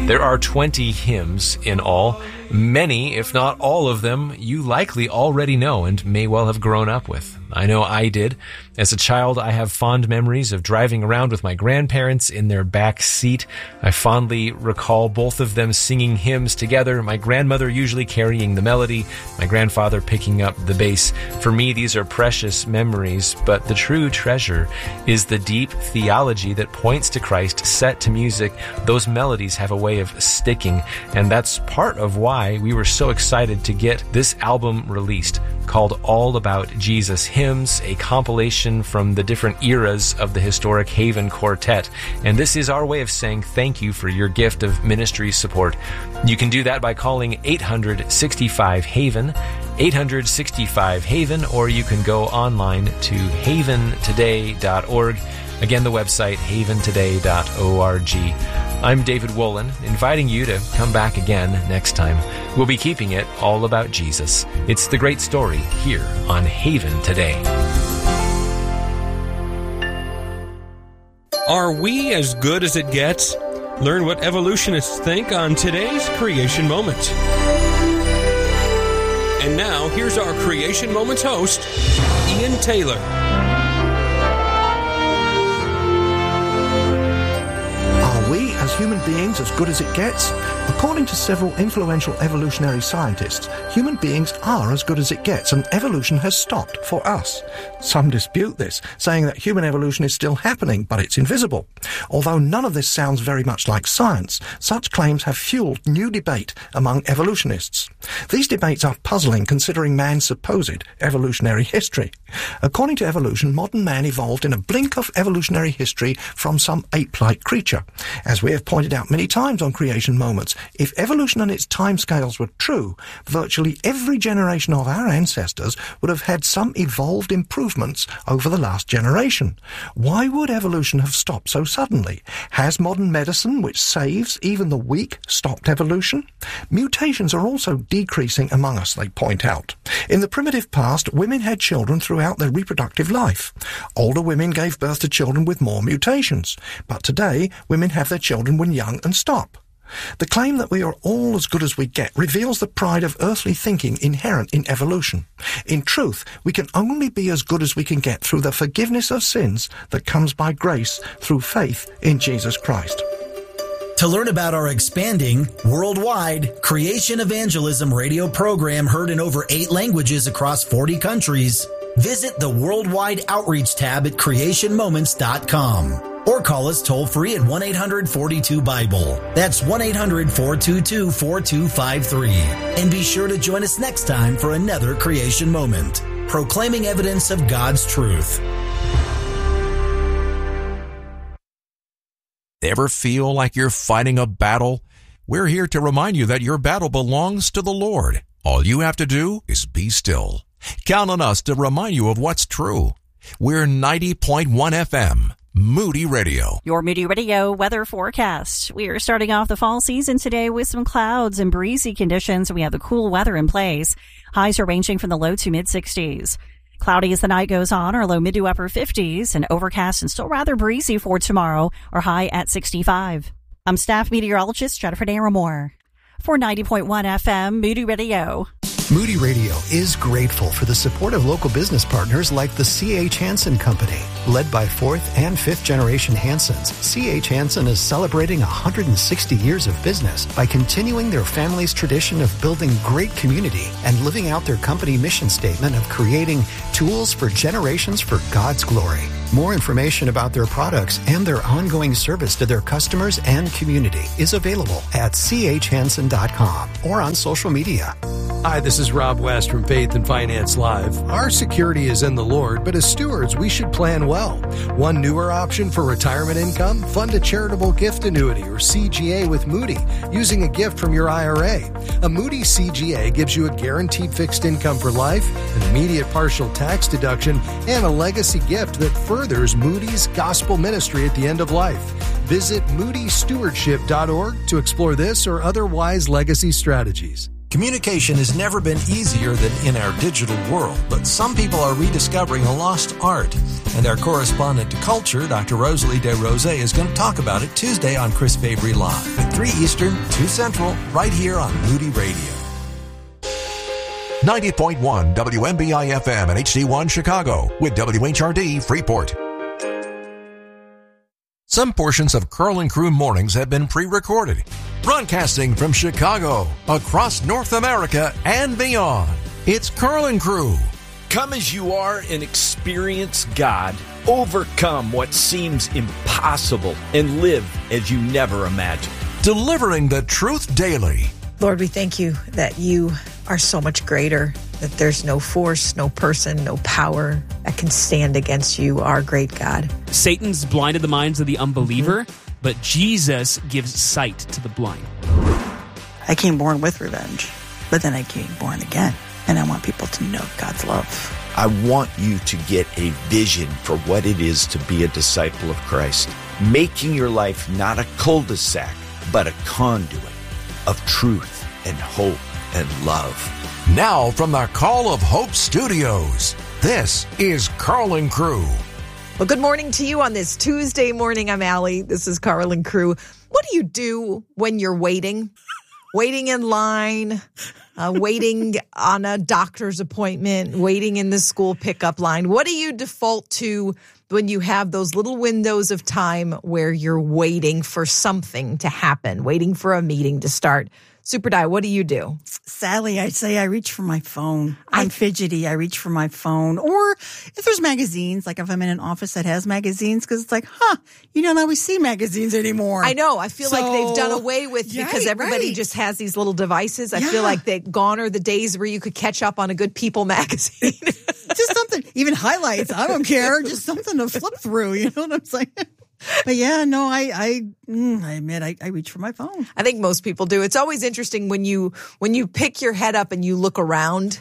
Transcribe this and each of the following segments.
There are 20 hymns in all. Many, if not all of them, you likely already know and may well have grown up with. I know I did. As a child, I have fond memories of driving around with my grandparents in their back seat. I fondly recall both of them singing hymns together, my grandmother usually carrying the melody, my grandfather picking up the bass. For me, these are precious memories, but the true treasure is the deep theology that points to Christ set to music. Those melodies have a way of sticking, and that's part of why we were so excited to get this album released, called All About Jesus Hymns, a compilation from the different eras of the historic Haven Quartet. And this is our way of saying thank you for your gift of ministry support. You can do that by calling 865-HAVEN, 865-HAVEN, or you can go online to haventoday.org. Again, the website, haventoday.org. I'm David Wolin, inviting you to come back again next time. We'll be keeping it all about Jesus. It's the great story here on Haven Today. Are we as good as it gets? Learn what evolutionists think on today's Creation Moment. And now, here's our Creation Moments host, Ian Taylor. Are we, as human beings, as good as it gets? According to several influential evolutionary scientists, human beings are as good as it gets, and evolution has stopped for us. Some dispute this, saying that human evolution is still happening, but it's invisible. Although none of this sounds very much like science, such claims have fueled new debate among evolutionists. These debates are puzzling considering man's supposed evolutionary history. According to evolution, modern man evolved in a blink of evolutionary history from some ape-like creature. As we have pointed out many times on Creation Moments, if evolution and its timescales were true, virtually every generation of our ancestors would have had some evolved improvements over the last generation. Why would evolution have stopped so suddenly? Has modern medicine, which saves even the weak, stopped evolution? Mutations are also decreasing among us, they point out. In the primitive past, women had children throughout their reproductive life. Older women gave birth to children with more mutations. But today, women have their children when young and stop. The claim that we are all as good as we get reveals the pride of earthly thinking inherent in evolution. In truth, we can only be as good as we can get through the forgiveness of sins that comes by grace through faith in Jesus Christ. To learn about our expanding, worldwide, Creation Evangelism radio program heard in over 8 languages across 40 countries, visit the Worldwide Outreach tab at creationmoments.com. Or call us toll-free at 1-800-42-BIBLE. That's 1-800-422-4253. And be sure to join us next time for another Creation Moment, proclaiming evidence of God's truth. Ever feel like you're fighting a battle? We're here to remind you that your battle belongs to the Lord. All you have to do is be still. Count on us to remind you of what's true. We're 90.1 FM. Moody Radio. Your Moody Radio weather forecast. We are starting off the fall season today with some clouds and breezy conditions. We have the cool weather in place. Highs are ranging from the low to mid-60s. Cloudy as the night goes on, or low mid to upper 50s, and overcast and still rather breezy for tomorrow, or high at 65. I'm staff meteorologist Jennifer Naramore for 90.1 FM Moody Radio. Moody Radio is grateful for the support of local business partners like the C.H. Hansen Company. Led by 4th and 5th generation Hansens, C.H. Hansen is celebrating 160 years of business by continuing their family's tradition of building great community and living out their company mission statement of creating tools for generations for God's glory. More information about their products and their ongoing service to their customers and community is available at chhansen.com or on social media. Hi, this is Rob West from Faith and Finance Live. Our security is in the Lord, but as stewards, we should plan well. One newer option for retirement income? Fund a charitable gift annuity or CGA with Moody using a gift from your IRA. A Moody CGA gives you a guaranteed fixed income for life, an immediate partial tax deduction, and a legacy gift that furthers Moody's gospel ministry at the end of life. Visit moodystewardship.org to explore this or other wise legacy strategies. Communication has never been easier than in our digital world, but some people are rediscovering a lost art. And our correspondent to Culture, Dr. Rosalie DeRose, is going to talk about it Tuesday on Chris Fabry Live at 3 Eastern, 2 Central, right here on Moody Radio. 90.1 WMBI FM and HD1 Chicago with WHRD Freeport. Some portions of Carl and Crew Mornings have been pre-recorded. Broadcasting from Chicago, across North America, and beyond. It's Carl and Crew. Come as you are and experience God. Overcome what seems impossible and live as you never imagined. Delivering the truth daily. Lord, we thank you that you are so much greater, that there's no force, no person, no power that can stand against you, our great God. Satan's blinded the minds of the unbeliever, but Jesus gives sight to the blind. I came born with revenge, but then I came born again, and I want people to know God's love. I want you to get a vision for what it is to be a disciple of Christ, making your life not a cul-de-sac, but a conduit of truth and hope and love. Now from the Call of Hope Studios, this is Carl and Crew. Well, good morning to you on this Tuesday morning. I'm Allie. This is Carl and Crew. What do you do when you're waiting? Waiting in line, waiting on a doctor's appointment, waiting in the school pickup line. What do you default to when you have those little windows of time where you're waiting for something to happen, waiting for a meeting to start? Super Di, what do you do? Sadly, I'd say I reach for my phone. I'm fidgety. I reach for my phone. Or if there's magazines, like if I'm in an office that has magazines, because it's like, you don't always see magazines anymore. I know. I feel like they've done away with because everybody just has these little devices. I feel like gone are the days where you could catch up on a good People magazine. Just something, even highlights. I don't care. Just something to flip through. You know what I'm saying? But yeah, no, I admit I reach for my phone. I think most people do. It's always interesting when you pick your head up and you look around.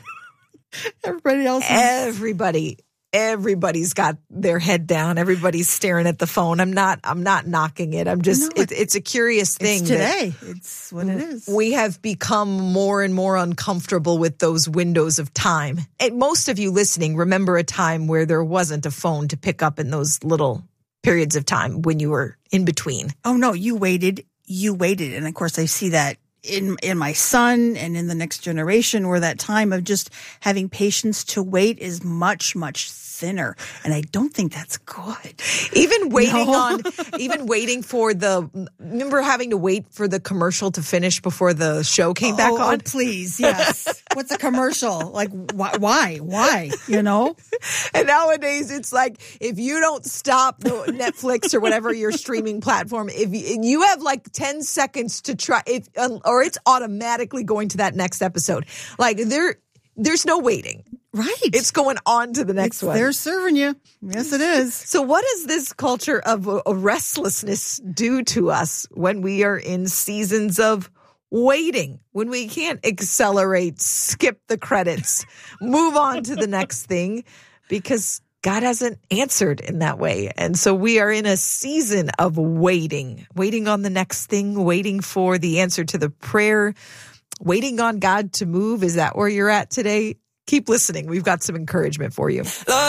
Everybody's got their head down. Everybody's staring at the phone. I'm not knocking it. I'm just it's a curious thing. It's today. It's what it is. We have become more and more uncomfortable with those windows of time. And most of you listening remember a time where there wasn't a phone to pick up in those little periods of time when you were in between. Oh no, you waited. And of course I see that in my son and in the next generation, where that time of just having patience to wait is much, much thinner. And I don't think that's good. Even waiting for remember having to wait for the commercial to finish before the show came back on? Oh, please. Yes. What's a commercial? Like, why? You know? And nowadays it's like, if you don't stop Netflix or whatever your streaming platform, if you have like 10 seconds to try or it's automatically going to that next episode. Like there's no waiting. Right. It's going on to the next one. They're serving you. Yes, it is. So what does this culture of restlessness do to us when we are in seasons of waiting, when we can't accelerate, skip the credits, move on to the next thing because God hasn't answered in that way. And so we are in a season of waiting on the next thing, waiting for the answer to the prayer, waiting on God to move. Is that where you're at today? Keep listening. We've got some encouragement for you.